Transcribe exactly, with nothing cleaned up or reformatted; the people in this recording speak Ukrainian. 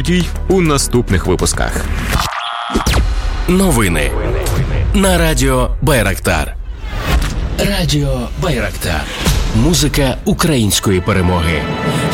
Козловський у наступних випусках. Новини на Радіо Байрактар. Радіо Байрактар. Музика української перемоги.